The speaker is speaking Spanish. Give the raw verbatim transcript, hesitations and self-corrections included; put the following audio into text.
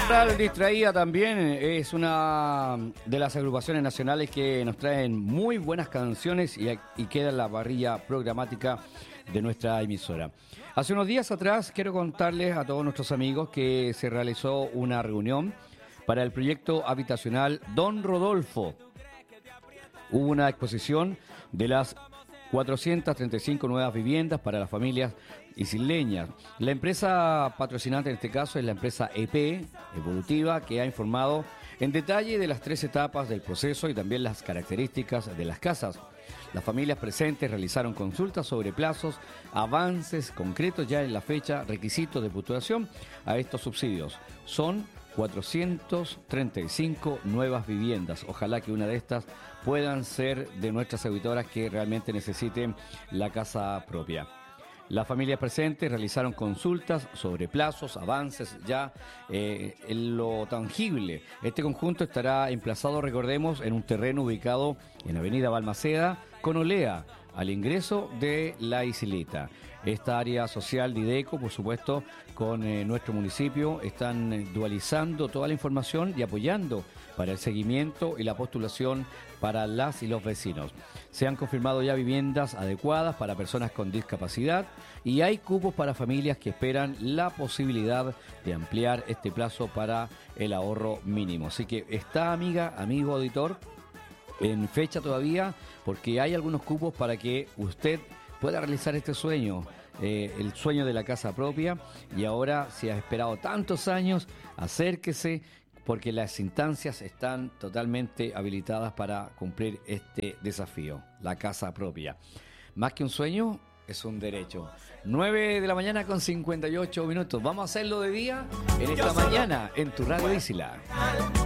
Central Distraída también es una de las agrupaciones nacionales que nos traen muy buenas canciones y, y queda en la parrilla programática de nuestra emisora. Hace unos días atrás quiero contarles a todos nuestros amigos que se realizó una reunión para el proyecto habitacional Don Rodolfo. Hubo una exposición de las cuatrocientas treinta y cinco nuevas viviendas para las familias isleñas. La empresa patrocinante en este caso es la empresa E P, Evolutiva, que ha informado en detalle de las tres etapas del proceso y también las características de las casas. Las familias presentes realizaron consultas sobre plazos, avances concretos ya en la fecha, requisitos de postulación a estos subsidios. Son cuatrocientas treinta y cinco nuevas viviendas. Ojalá que una de estas puedan ser de nuestras auditoras que realmente necesiten la casa propia. Las familias presentes realizaron consultas sobre plazos, avances ya eh, en lo tangible. Este conjunto estará emplazado, recordemos, en un terreno ubicado en la avenida Balmaceda, con Olea, al ingreso de La Isleta. Esta área social de IDECO, por supuesto, con eh, nuestro municipio, están eh, dualizando toda la información y apoyando para el seguimiento y la postulación para las y los vecinos. Se han confirmado ya viviendas adecuadas para personas con discapacidad y hay cupos para familias que esperan la posibilidad de ampliar este plazo para el ahorro mínimo. Así que está, amiga, amigo auditor, en fecha todavía, porque hay algunos cupos para que usted pueda realizar este sueño, eh, el sueño de la casa propia. Y ahora, si has esperado tantos años, acérquese, porque las instancias están totalmente habilitadas para cumplir este desafío, la casa propia. Más que un sueño, es un derecho. nueve de la mañana con cincuenta y ocho minutos. Vamos a hacerlo de día en esta mañana en tu radio Isla.